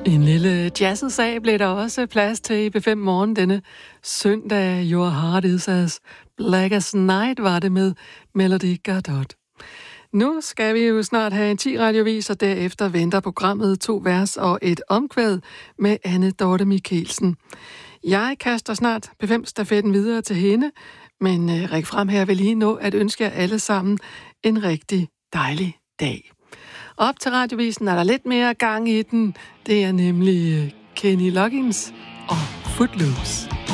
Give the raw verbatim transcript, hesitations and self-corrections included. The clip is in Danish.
En lille jazzet sag blev der også plads til i B fem Morgen denne søndag. Your Heart Is As Black As Night var det med Melody Gardot. Nu skal vi jo snart have en ti-radiovis, og derefter venter programmet To vers og et omkvæd med Anne Dorte Mikkelsen. Jeg kaster snart B fem-stafetten videre til hende, men øh, ræk frem her vil lige nå at ønske jer alle sammen en rigtig dejlig dag. Op til radiovisen er der lidt mere gang i den. Det er nemlig Kenny Loggins og Footloose.